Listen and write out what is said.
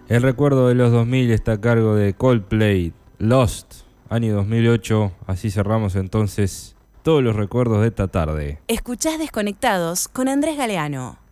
El recuerdo de los 2000 está a cargo de Coldplay, Lost, año 2008. Así cerramos entonces todos los recuerdos de esta tarde. Escuchás Desconectados con Andrés Galeano.